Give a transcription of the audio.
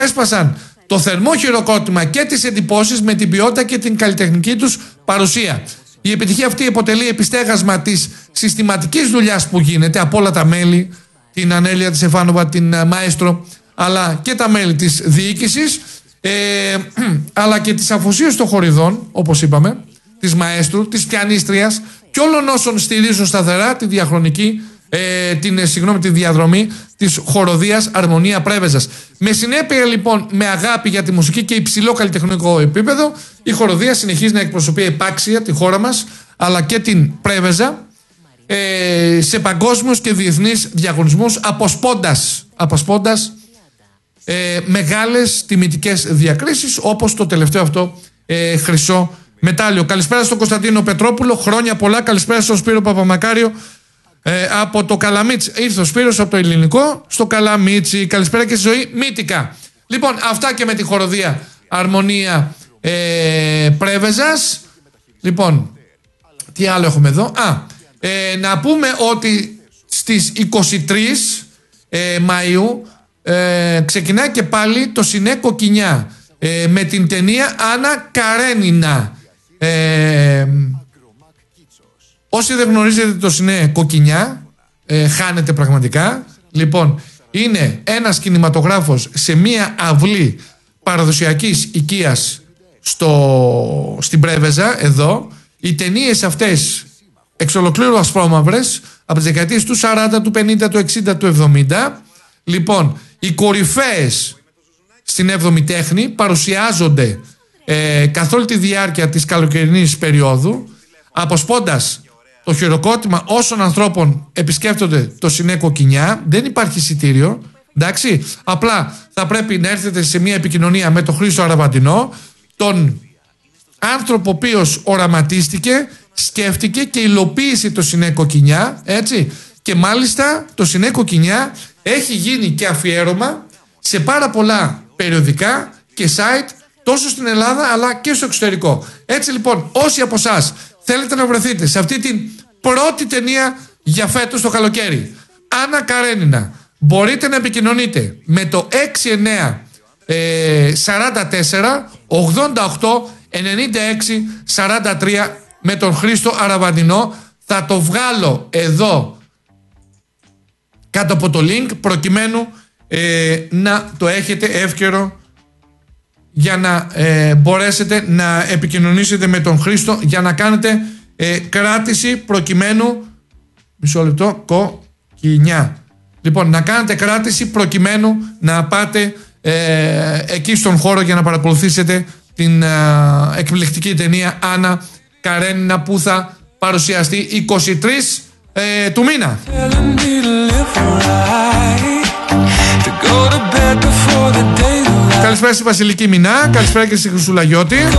έσπασαν το θερμό χειροκρότημα και τις εντυπώσεις με την ποιότητα και την καλλιτεχνική τους παρουσία. Η επιτυχία αυτή αποτελεί επιστέγασμα της συστηματικής δουλειάς που γίνεται από όλα τα μέλη, την Ανέλεια της Εφάνοβα, την Μαέστρο, αλλά και τα μέλη της διοίκησης, αλλά και της αφοσίωσης των χορηδών, όπως είπαμε, της Μαέστρου, της πιανίστριας και όλων όσων στηρίζουν σταθερά τη διαχρονική, τη διαδρομή της χοροδίας Αρμονία Πρέβεζας. Με συνέπεια λοιπόν, με αγάπη για τη μουσική και υψηλό καλλιτεχνικό επίπεδο, η χοροδία συνεχίζει να εκπροσωπεί επάξια τη χώρα μας, αλλά και την Πρέβεζα σε παγκόσμιους και διεθνείς διαγωνισμούς, αποσπώντας μεγάλες τιμητικές διακρίσεις, όπως το τελευταίο αυτό χρυσό μετάλλιο. Καλησπέρα στον Κωνσταντίνο Πετρόπουλο, χρόνια πολλά. Καλησπέρα στον Σπύρο Παπαμακάριο από το Καλαμίτσι. Ήρθε ο Σπύρος από το Ελληνικό στο Καλαμίτσι. Καλησπέρα και στη Ζωή Μύτικα. Λοιπόν, αυτά και με τη χοροδία Αρμονία Πρέβεζας. Λοιπόν, τι άλλο έχουμε εδώ? Να πούμε ότι στις 23 Μαΐου ξεκινάει και πάλι το Σινέ Κοκκινιά με την ταινία Άννα Καρένινα. Όσοι δεν γνωρίζετε το Σινέ Κοκκινιά, χάνετε πραγματικά. Λοιπόν, είναι ένας κινηματογράφος σε μία αυλή παραδοσιακής οικίας στην Πρέβεζα, εδώ. Οι ταινίες αυτές εξ ολοκλήρου ασπρόμαυρες, από τις δεκαετίες του 40, του 50, του 60, του 70. Λοιπόν, οι κορυφαίες στην 7η τέχνη παρουσιάζονται καθ' όλη τη διάρκεια της καλοκαιρινής περίοδου, αποσπώντας το χειροκρότημα όσων ανθρώπων επισκέπτονται το Σινέ Κοκκινιά. Δεν υπάρχει εισιτήριο, εντάξει. Απλά θα πρέπει να έρθετε σε μια επικοινωνία με τον Χρήστο Αραβαντινό, τον άνθρωπο ο οποίος οραματίστηκε, σκέφτηκε και υλοποίησε το Σινέ Κοκκινιά, έτσι. Και μάλιστα το Σινέ Κοκκινιά έχει γίνει και αφιέρωμα σε πάρα πολλά περιοδικά και site, τόσο στην Ελλάδα αλλά και στο εξωτερικό. Έτσι λοιπόν, όσοι από εσάς θέλετε να βρεθείτε σε αυτή την πρώτη ταινία για φέτος το καλοκαίρι, Άννα Καρένινα, μπορείτε να επικοινωνείτε με το 69 44 88 96 43 με τον Χρήστο Αραβαντινό. Θα το βγάλω εδώ κάτω από το link, προκειμένου να το έχετε εύκαιρο για να μπορέσετε να επικοινωνήσετε με τον Χρήστο, για να κάνετε κράτηση προκειμένου, μισό λεπτό, Κοκκινιά. Λοιπόν, να κάνετε κράτηση προκειμένου να πάτε εκεί στον χώρο για να παρακολουθήσετε την εκπληκτική ταινία Άννα Καρένινα, που θα παρουσιαστεί 23 του μήνα. Καλησπέρα στη Βασιλική Μινά, καλησπέρα και στη Χρυσούλα Γιώτη.